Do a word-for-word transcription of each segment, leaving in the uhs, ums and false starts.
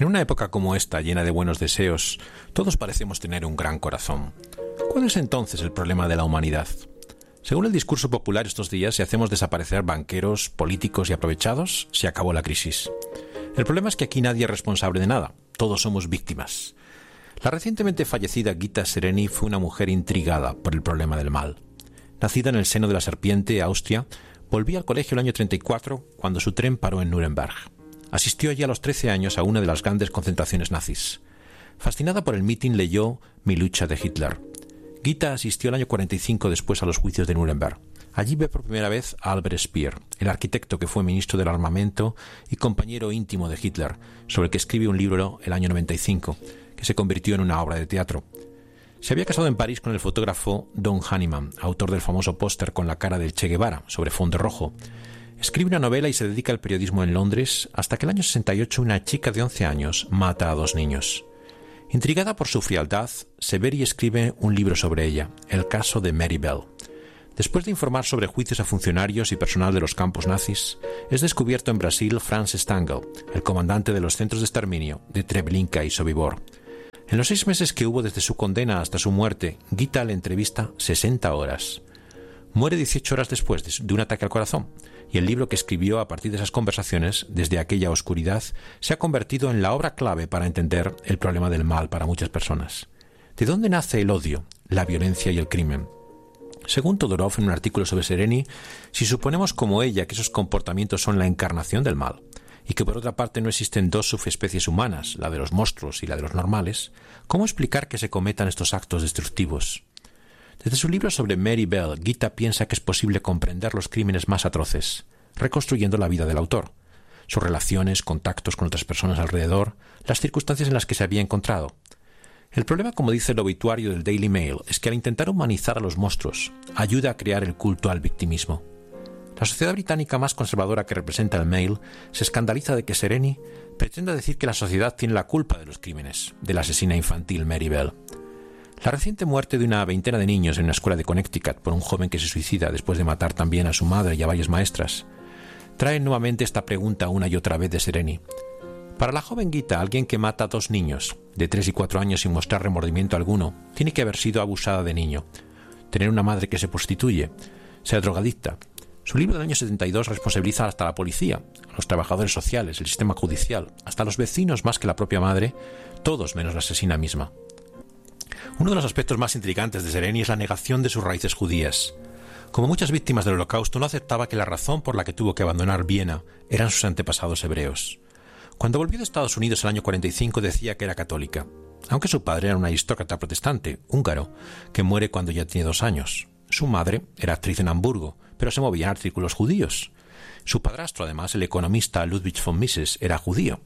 En una época como esta, llena de buenos deseos, todos parecemos tener un gran corazón. ¿Cuál es entonces el problema de la humanidad? Según el discurso popular estos días, si hacemos desaparecer banqueros, políticos y aprovechados, se acabó la crisis. El problema es que aquí nadie es responsable de nada, todos somos víctimas. La recientemente fallecida Gita Sereny fue una mujer intrigada por el problema del mal. Nacida en el seno de la serpiente, Austria, volvía al colegio el año treinta y cuatro cuando su tren paró en Nuremberg. Asistió allí a los trece años a una de las grandes concentraciones nazis. Fascinada por el mitin, leyó Mi lucha de Hitler. Gita asistió el año cuarenta y cinco después a los juicios de Nuremberg. Allí ve por primera vez a Albert Speer, el arquitecto que fue ministro del armamento y compañero íntimo de Hitler, sobre el que escribe un libro el año noventa y cinco, que se convirtió en una obra de teatro. Se había casado en París con el fotógrafo Don Hahnemann, autor del famoso póster con la cara del Che Guevara sobre fondo rojo. Escribe una novela y se dedica al periodismo en Londres hasta que el año sesenta y ocho una chica de once años mata a dos niños. Intrigada por su frialdad, Severi escribe un libro sobre ella, El caso de Mary Bell. Después de informar sobre juicios a funcionarios y personal de los campos nazis, es descubierto en Brasil Franz Stangl, el comandante de los centros de exterminio de Treblinka y Sobibor. En los seis meses que hubo desde su condena hasta su muerte, Gita le entrevista sesenta horas. Muere dieciocho horas después de un ataque al corazón, y el libro que escribió a partir de esas conversaciones, desde aquella oscuridad, se ha convertido en la obra clave para entender el problema del mal para muchas personas. ¿De dónde nace el odio, la violencia y el crimen? Según Todorov, en un artículo sobre Sereny, si suponemos como ella que esos comportamientos son la encarnación del mal, y que por otra parte no existen dos subespecies humanas, la de los monstruos y la de los normales, ¿cómo explicar que se cometan estos actos destructivos? Desde su libro sobre Mary Bell, Gita piensa que es posible comprender los crímenes más atroces, reconstruyendo la vida del autor, sus relaciones, contactos con otras personas alrededor, las circunstancias en las que se había encontrado. El problema, como dice el obituario del Daily Mail, es que al intentar humanizar a los monstruos, ayuda a crear el culto al victimismo. La sociedad británica más conservadora que representa el Mail se escandaliza de que Sereny pretenda decir que la sociedad tiene la culpa de los crímenes de la asesina infantil Mary Bell. La reciente muerte de una veintena de niños en una escuela de Connecticut por un joven que se suicida después de matar también a su madre y a varias maestras trae nuevamente esta pregunta una y otra vez de Sereny. Para la joven Gita, alguien que mata a dos niños de tres y cuatro años sin mostrar remordimiento alguno tiene que haber sido abusada de niño, tener una madre que se prostituye, ser drogadicta. Su libro del año setenta y dos responsabiliza hasta a la policía, a los trabajadores sociales, el sistema judicial, hasta a los vecinos más que la propia madre, todos menos la asesina misma. Uno de los aspectos más intrigantes de Sereny es la negación de sus raíces judías. Como muchas víctimas del Holocausto, no aceptaba que la razón por la que tuvo que abandonar Viena eran sus antepasados hebreos. Cuando volvió de Estados Unidos el año cuarenta y cinco decía que era católica, aunque su padre era un aristócrata protestante, húngaro, que muere cuando ya tiene dos años. Su madre era actriz en Hamburgo, pero se movía en artículos judíos. Su padrastro, además, el economista Ludwig von Mises, era judío.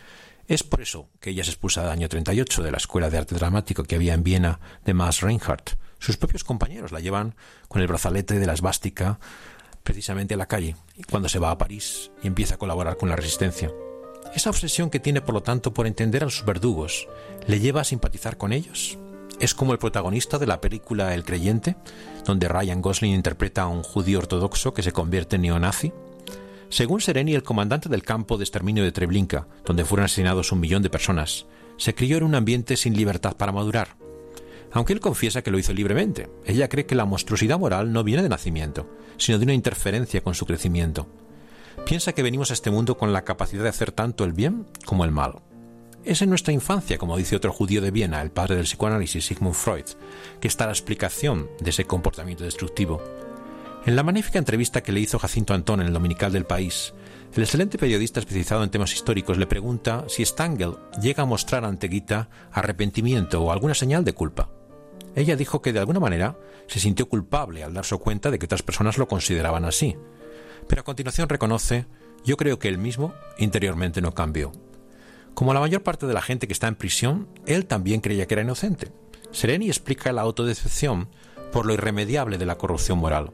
Es por eso que ella es expulsada el año treinta y ocho de la escuela de arte dramático que había en Viena de Max Reinhardt. Sus propios compañeros la llevan con el brazalete de la esvástica precisamente a la calle, cuando se va a París y empieza a colaborar con la resistencia. Esa obsesión que tiene, por lo tanto, por entender a sus verdugos, ¿le lleva a simpatizar con ellos? ¿Es como el protagonista de la película El creyente, donde Ryan Gosling interpreta a un judío ortodoxo que se convierte en neonazi? Según Sereny, el comandante del campo de exterminio de Treblinka, donde fueron asesinados un millón de personas, se crió en un ambiente sin libertad para madurar. Aunque él confiesa que lo hizo libremente, ella cree que la monstruosidad moral no viene de nacimiento, sino de una interferencia con su crecimiento. Piensa que venimos a este mundo con la capacidad de hacer tanto el bien como el mal. Es en nuestra infancia, como dice otro judío de Viena, el padre del psicoanálisis Sigmund Freud, que está la explicación de ese comportamiento destructivo. En la magnífica entrevista que le hizo Jacinto Antón en el Dominical del País, el excelente periodista especializado en temas históricos le pregunta si Stangl llega a mostrar ante Gita arrepentimiento o alguna señal de culpa. Ella dijo que de alguna manera se sintió culpable al darse cuenta de que otras personas lo consideraban así, pero a continuación reconoce: yo creo que él mismo interiormente no cambió. Como la mayor parte de la gente que está en prisión, él también creía que era inocente. Sereny explica la autodecepción por lo irremediable de la corrupción moral.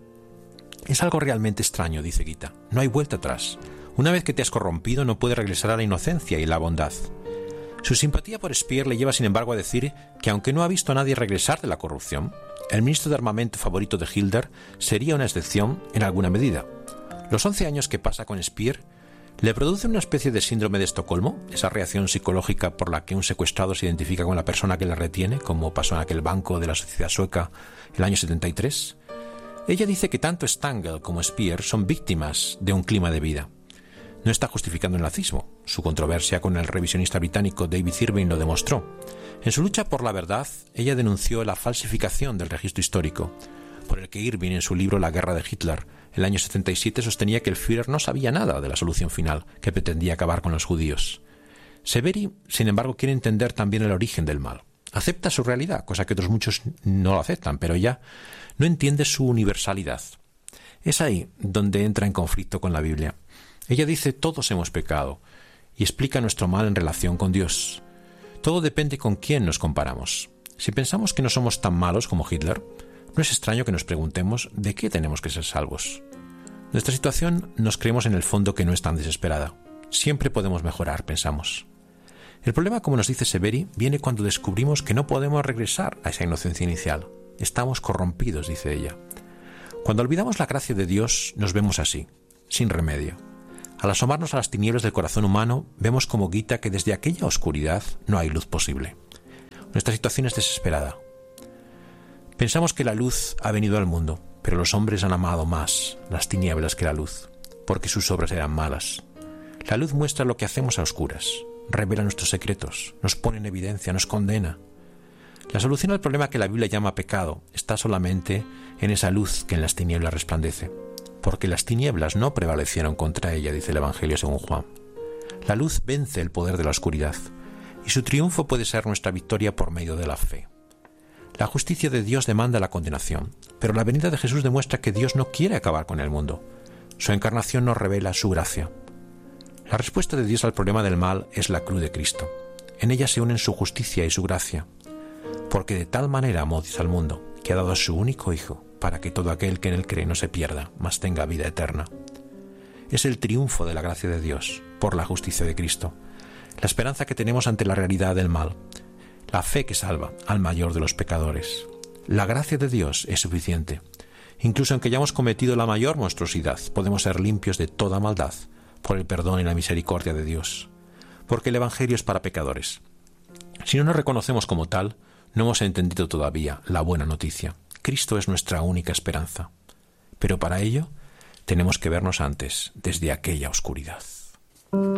Es algo realmente extraño, dice Gita. No hay vuelta atrás. Una vez que te has corrompido, no puedes regresar a la inocencia y la bondad. Su simpatía por Speer le lleva, sin embargo, a decir que aunque no ha visto a nadie regresar de la corrupción, el ministro de armamento favorito de Hitler sería una excepción en alguna medida. Los once años que pasa con Speer ¿Le produce una especie de síndrome de Estocolmo, esa reacción psicológica por la que un secuestrado se identifica con la persona que le retiene, como pasó en aquel banco de la sociedad sueca el año setenta y tres? Ella dice que tanto Stangl como Speer son víctimas de un clima de vida. No está justificando el nazismo. Su controversia con el revisionista británico David Irving lo demostró. En su lucha por la verdad, ella denunció la falsificación del registro histórico, por el que Irving, en su libro La guerra de Hitler, el año setenta y siete, sostenía que el Führer no sabía nada de la solución final, que pretendía acabar con los judíos. Severi, sin embargo, quiere entender también el origen del mal. Acepta su realidad, cosa que otros muchos no lo aceptan, pero ella no entiende su universalidad. Es ahí donde entra en conflicto con la Biblia. Ella dice: todos hemos pecado, y explica nuestro mal en relación con Dios. Todo depende con quién nos comparamos. Si pensamos que no somos tan malos como Hitler, no es extraño que nos preguntemos de qué tenemos que ser salvos. Nuestra situación nos creemos en el fondo que no es tan desesperada. Siempre podemos mejorar, pensamos. El problema, como nos dice Severi, viene cuando descubrimos que no podemos regresar a esa inocencia inicial. Estamos corrompidos, dice ella. Cuando olvidamos la gracia de Dios, nos vemos así, sin remedio. Al asomarnos a las tinieblas del corazón humano, vemos como grita que desde aquella oscuridad no hay luz posible. Nuestra situación es desesperada. Pensamos que la luz ha venido al mundo, pero los hombres han amado más las tinieblas que la luz, porque sus obras eran malas. La luz muestra lo que hacemos a oscuras, revela nuestros secretos, nos pone en evidencia, nos condena. La solución al problema que la Biblia llama pecado está solamente en esa luz que en las tinieblas resplandece, porque las tinieblas no prevalecieron contra ella, dice el Evangelio según Juan. La luz vence el poder de la oscuridad, y su triunfo puede ser nuestra victoria por medio de la fe. La justicia de Dios demanda la condenación, pero la venida de Jesús demuestra que Dios no quiere acabar con el mundo. Su encarnación nos revela su gracia. La respuesta de Dios al problema del mal es la cruz de Cristo. En ella se unen su justicia y su gracia, porque de tal manera amó Dios al mundo, que ha dado a su único Hijo, para que todo aquel que en él cree no se pierda, mas tenga vida eterna. Es el triunfo de la gracia de Dios, por la justicia de Cristo, la esperanza que tenemos ante la realidad del mal, la fe que salva al mayor de los pecadores. La gracia de Dios es suficiente. Incluso aunque hayamos cometido la mayor monstruosidad, podemos ser limpios de toda maldad por el perdón y la misericordia de Dios, porque el Evangelio es para pecadores. Si no nos reconocemos como tal, no hemos entendido todavía la buena noticia. Cristo es nuestra única esperanza. Pero para ello tenemos que vernos antes desde aquella oscuridad.